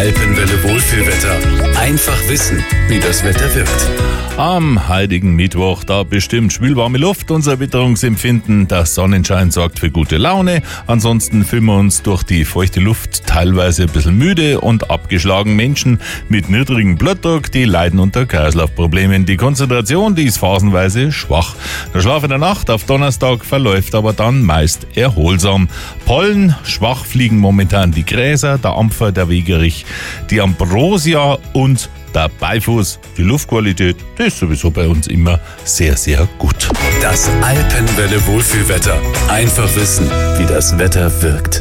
Alpenwelle Wohlfühlwetter. Einfach wissen, wie das Wetter wirkt. Am heutigen Mittwoch, da bestimmt schwülwarme Luft unser Witterungsempfinden. Der Sonnenschein sorgt für gute Laune. Ansonsten fühlen wir uns durch die feuchte Luft teilweise ein bisschen müde und abgeschlagen. Menschen mit niedrigem Blutdruck, die leiden unter Kreislaufproblemen. Die Konzentration, die ist phasenweise schwach. Der Schlaf in der Nacht auf Donnerstag verläuft aber dann meist erholsam. Pollen, schwach fliegen momentan die Gräser, der Ampfer, der Wegerich, die Ambrosia und der Beifuß. Die Luftqualität, die ist sowieso bei uns immer sehr, sehr gut. Das Alpenwelle Wohlfühlwetter. Einfach wissen, wie das Wetter wirkt.